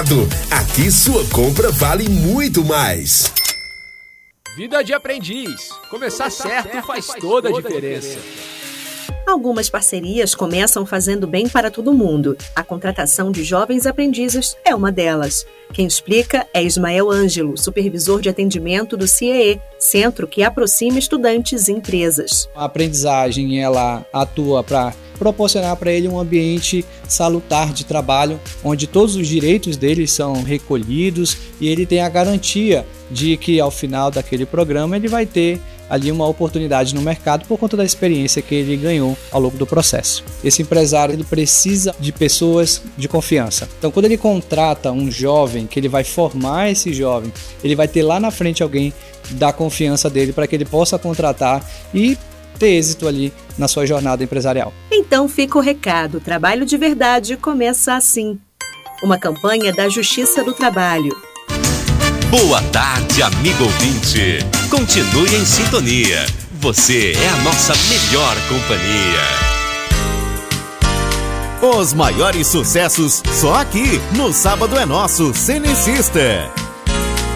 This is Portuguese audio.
supermercado. Aqui sua compra vale muito mais. Vida de aprendiz. Começar certo faz toda a diferença. Algumas parcerias começam fazendo bem para todo mundo. A contratação de jovens aprendizes é uma delas. Quem explica é Ismael Ângelo, supervisor de atendimento do CIEE, centro que aproxima estudantes e empresas. A aprendizagem ela atua para proporcionar para ele um ambiente salutar de trabalho, onde todos os direitos dele são recolhidos e ele tem a garantia de que ao final daquele programa ele vai ter ali uma oportunidade no mercado por conta da experiência que ele ganhou ao longo do processo. Esse empresário ele precisa de pessoas de confiança. Então, quando ele contrata um jovem, que ele vai formar esse jovem, ele vai ter lá na frente alguém da confiança dele para que ele possa contratar e ter êxito ali na sua jornada empresarial. Então fica o recado, trabalho de verdade começa assim. Uma campanha da Justiça do Trabalho. Boa tarde, amigo ouvinte. Continue em sintonia. Você é a nossa melhor companhia. Os maiores sucessos só aqui no Sábado é Nosso Cenecista.